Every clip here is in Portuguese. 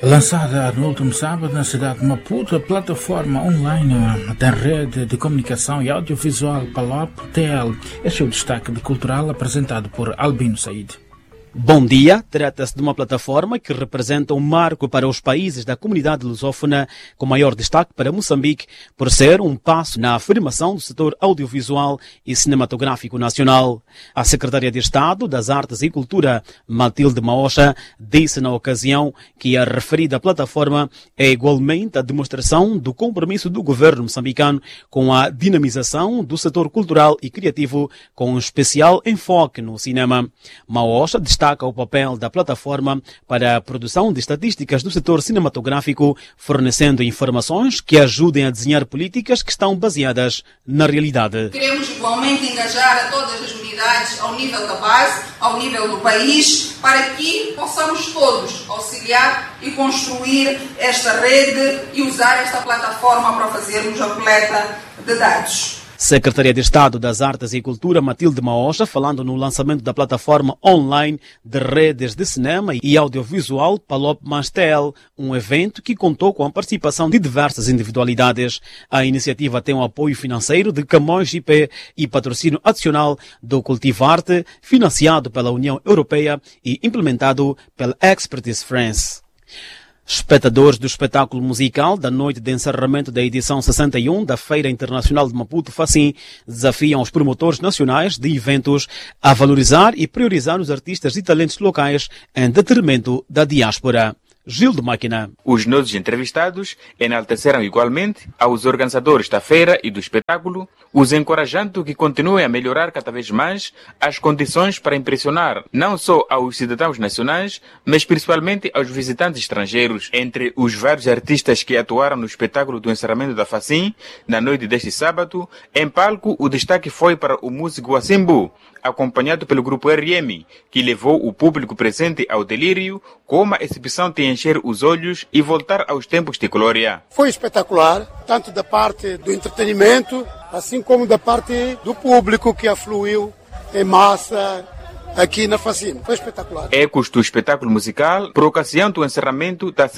Lançada no último sábado na cidade de Maputo, a plataforma online da rede de comunicação e audiovisual Palop-TL. Este é o destaque de cultural apresentado por Albino Said. Bom dia, trata-se de uma plataforma que representa um marco para os países da comunidade lusófona, com maior destaque para Moçambique, por ser um passo na afirmação do setor audiovisual e cinematográfico nacional. A secretária de Estado das Artes e Cultura, Matilde Maosha, disse na ocasião que a referida plataforma é igualmente a demonstração do compromisso do governo moçambicano com a dinamização do setor cultural e criativo, com um especial enfoque no cinema. Maosha destaca o papel da plataforma para a produção de estatísticas do setor cinematográfico, fornecendo informações que ajudem a desenhar políticas que estão baseadas na realidade. Queremos igualmente engajar a todas as unidades ao nível da base, ao nível do país, para que possamos todos auxiliar e construir esta rede e usar esta plataforma para fazermos a coleta de dados. Secretaria de Estado das Artes e Cultura, Matilde Maosha, falando no lançamento da plataforma online de redes de cinema e audiovisual Palop-TL, um evento que contou com a participação de diversas individualidades. A iniciativa tem o apoio financeiro de Camões IP e patrocínio adicional do Cultivarte, financiado pela União Europeia e implementado pela Expertise France. Espectadores do espetáculo musical da noite de encerramento da edição 61 da Feira Internacional de Maputo Facim desafiam os promotores nacionais de eventos a valorizar e priorizar os artistas e talentos locais em detrimento da diáspora. Gil de Máquina. Os nossos entrevistados enalteceram igualmente aos organizadores da feira e do espetáculo, os encorajando que continuem a melhorar cada vez mais as condições para impressionar não só aos cidadãos nacionais, mas principalmente aos visitantes estrangeiros. Entre os vários artistas que atuaram no espetáculo do encerramento da Facim, na noite deste sábado, em palco o destaque foi para o músico Asimbu, acompanhado pelo grupo RM, que levou o público presente ao delírio com uma exibição de encher os olhos e voltar aos tempos de glória. Foi espetacular, tanto da parte do entretenimento, assim como da parte do público que afluiu em massa aqui na Facim. Foi espetacular. Ecos do espetáculo musical, por ocasião do encerramento da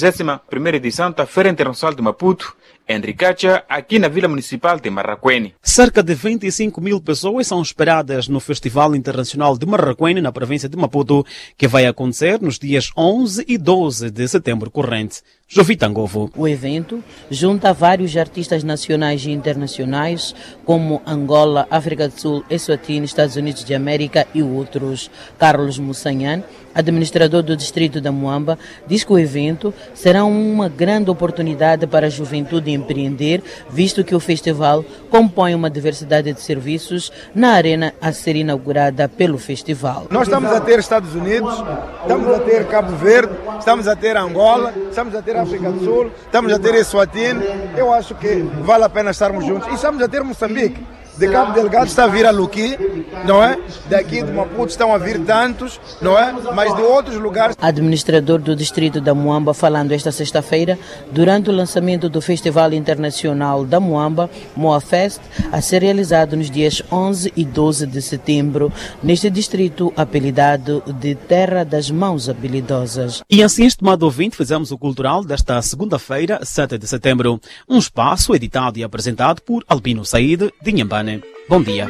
61ª edição da Feira Internacional de Maputo, em Ricacha, aqui na Vila Municipal de Marraquene. Cerca de 25 mil pessoas são esperadas no Festival Internacional de Marraquene, na província de Maputo, que vai acontecer nos dias 11 e 12 de setembro corrente. Jovita Ngovo. O evento junta vários artistas nacionais e internacionais, como Angola, África do Sul, Eswatini, Estados Unidos de América e outros. Carlos Mussanhan, administrador do distrito da Muamba, diz que o evento será uma grande oportunidade para a juventude empreender, visto que o festival compõe uma diversidade de serviços na arena a ser inaugurada pelo festival. Nós estamos a ter Estados Unidos, estamos a ter Cabo Verde, estamos a ter Angola, estamos a ter África do Sul, estamos a ter Eswatini. Eu acho que vale a pena estarmos juntos. E estamos a ter Moçambique. De Cabo Delgado está a vir a Luqui, não é? Daqui de Maputo estão a vir tantos, não é? Mas de outros lugares. Administrador do distrito da Muamba, falando esta sexta-feira, durante o lançamento do Festival Internacional da Muamba, Moafest, a ser realizado nos dias 11 e 12 de setembro, neste distrito apelidado de Terra das Mãos Habilidosas. E assim, estimado ouvinte, fizemos o cultural desta segunda-feira, 7 de setembro. Um espaço editado e apresentado por Albino Said, de Inhambane. Bom dia.